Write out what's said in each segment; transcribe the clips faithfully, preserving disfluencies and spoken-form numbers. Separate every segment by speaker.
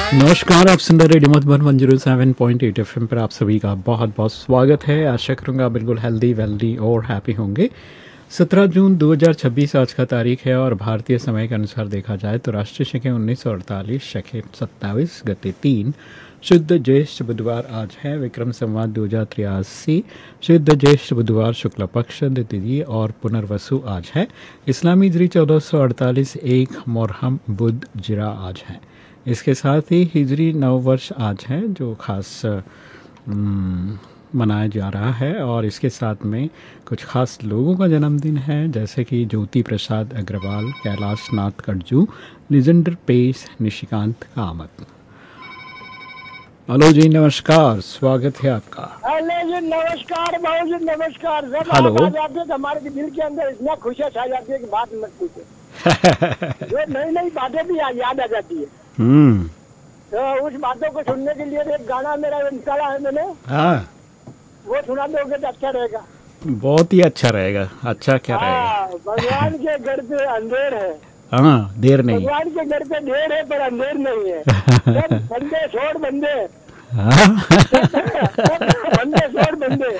Speaker 1: नमस्कार, आप सुन रहे radio Madhuban one zero seven point eight F M पर आप सभी का बहुत बहुत स्वागत है। आशा करूँगा बिल्कुल हेल्दी वेल्दी और हैप्पी होंगे। सत्रह जून दो हज़ार छब्बीस आज का तारीख है और भारतीय समय के अनुसार देखा जाए तो राष्ट्रीय शके उन्नीस सौ अड़तालीस, शके सत्ताईस, गते तीन, शुद्ध ज्येष्ठ बुधवार आज है। विक्रम संवत दो हज़ार तिरासी, शुद्ध ज्येष्ठ बुधवार शुक्ल पक्ष तिथि और पुनर्वसु आज है। इस्लामी हिजरी चौदह सौ अड़तालीस, एक मुहर्रम बुध जिरा आज है। इसके साथ ही हिजरी नव वर्ष आज है जो खास मनाया जा रहा है और इसके साथ में कुछ खास लोगों का जन्मदिन है जैसे कि Jyoti Prasad Agarwal, Kailash Nath Katju, Lysander pace, Nishikant Kamat. Hello जी, नमस्कार, स्वागत है आपका।
Speaker 2: हेलो जी, नमस्कार भाऊ जी, नमस्कार।
Speaker 1: हेलो।
Speaker 2: आ जाते हैं हमारे दिल के अंदर इतना खुशियाँ छा जाती है कि बात मत पूछो। जो नई नई बातें भी याद आ जाती है।
Speaker 1: हम्म।
Speaker 2: तो उस बातों को सुनने के लिए एक गाना मेरा निकाला है मैंने।
Speaker 1: हाँ,
Speaker 2: वो सुना दोगे तो अच्छा रहेगा।
Speaker 1: बहुत ही अच्छा रहेगा। अच्छा क्या रहेगा?
Speaker 2: भगवान के घर पे अंधेर है।
Speaker 1: हाँ, देर नहीं।
Speaker 2: भगवान के घर पे ढेर है पर अंधेर नहीं है। सब बंदे छोड़ बंदे, बंदे छोड़ बंदे।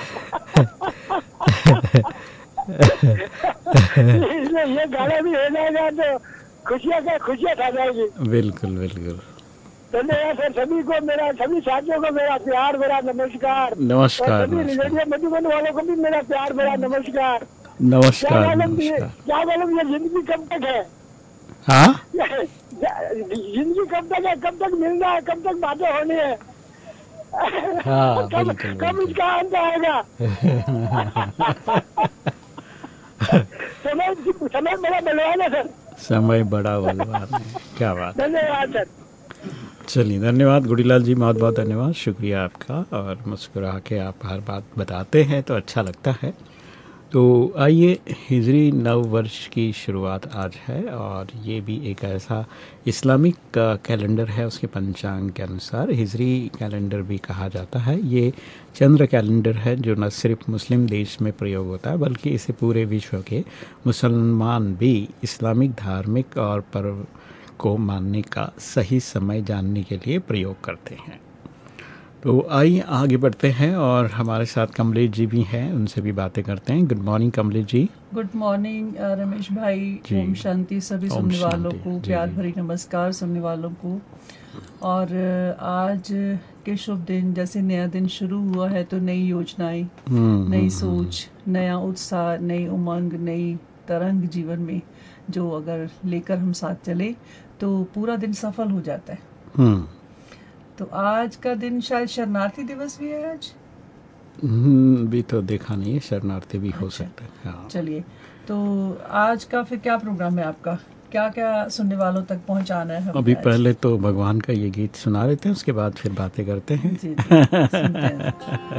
Speaker 2: इसलिए ये गाना भी हो जाएगा तो खुशियाँ का खुशियाँ खा जाएगी।
Speaker 1: बिल्कुल बिल्कुल।
Speaker 2: धन्यवाद सर। सभी को मेरा, सभी साथियों को मेरा प्यार भरा नमस्कार।
Speaker 1: नमस्कार,
Speaker 2: और सभी
Speaker 1: नमस्कार।
Speaker 2: रेडियो मधुबन वालों को भी मेरा प्यार भरा नमस्कार।
Speaker 1: नमस्कार,
Speaker 2: क्या मालूम ये,
Speaker 1: नमस्कार।
Speaker 2: क्या मालूम ये जिंदगी कब तक है?
Speaker 1: हाँ,
Speaker 2: जिंदगी कब तक है, कब तक मिलना है, कब तक बातें होनी है।
Speaker 1: हाँ,
Speaker 2: कब
Speaker 1: बिल्कुल,
Speaker 2: कब
Speaker 1: बिल्कुल।
Speaker 2: इसका अंत आएगा? समय समय बड़ा बलवान है सर।
Speaker 1: समय बड़ा बलवान है। क्या बात।
Speaker 2: धन्यवाद सर।
Speaker 1: चलिए, धन्यवाद गुड़ीलाल जी, बहुत बहुत धन्यवाद, शुक्रिया आपका। और मुस्कुरा के आप हर बात बताते हैं तो अच्छा लगता है। तो आइए, हिजरी नव वर्ष की शुरुआत आज है और ये भी एक ऐसा इस्लामिक कैलेंडर है, उसके पंचांग के अनुसार हिजरी कैलेंडर भी कहा जाता है। ये चंद्र कैलेंडर है जो न सिर्फ मुस्लिम देश में प्रयोग होता है बल्कि इसे पूरे विश्व के मुसलमान भी इस्लामिक धार्मिक और पर्व को मानने का सही समय जानने के लिए प्रयोग करते हैं। तो आइए आगे बढ़ते हैं और हमारे साथ कमलेश जी भी हैं, उनसे भी बातें करते हैं। Good morning Kamlesh ji.
Speaker 3: Good morning Ramesh भाई। ओम शांति सभी
Speaker 1: ओम
Speaker 3: सुनने वालों
Speaker 1: शांति,
Speaker 3: को,
Speaker 1: जी,
Speaker 3: प्यार
Speaker 1: जी।
Speaker 3: भरी नमस्कार सुनने वालों को। और अ, आज के शुभ दिन, जैसे नया दिन शुरू हुआ है तो नई योजनाएं,
Speaker 1: हम्म,
Speaker 3: नई
Speaker 1: हम्म,
Speaker 3: सोच, नया उत्साह, नई उमंग, नई तरंग जीवन में जो अगर लेकर हम साथ चले तो पूरा दिन सफल हो जाता है।
Speaker 1: हम्म,
Speaker 3: तो आज का दिन शायद शरणार्थी दिवस भी है आज।
Speaker 1: हम्म, भी तो देखा नहीं है, शरणार्थी भी हो
Speaker 3: अच्छा।
Speaker 1: सकता है। हाँ।
Speaker 3: चलिए, तो आज का फिर क्या प्रोग्राम है आपका? क्या क्या सुनने वालों तक पहुंचाना है हमें
Speaker 1: अभी
Speaker 3: आज?
Speaker 1: पहले तो भगवान का ये गीत सुना लेते हैं, उसके बाद फिर बातें करते हैं।
Speaker 3: जी जी, सुनते हैं।